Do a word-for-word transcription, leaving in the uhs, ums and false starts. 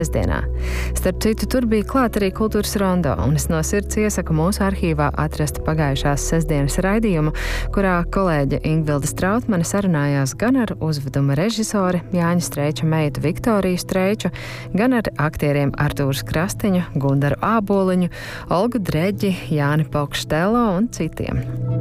sestdienā. Starp citu, tur bija klāt arī kultūras rondo, un es no sirds iesaku mūsu arhīvā atrast pagājušās sestdienas raidījumu, kurā kolēģe Ingvilde Strautmane sarunājās gan ar uzveduma režisori Jāņa Streiča meitu Viktoriju Streiču, gan ar aktieriem Artūru Krastiņu, Gundaru Āboliņu, Olgu Dreģi, Jāni Pokštelo un citiem.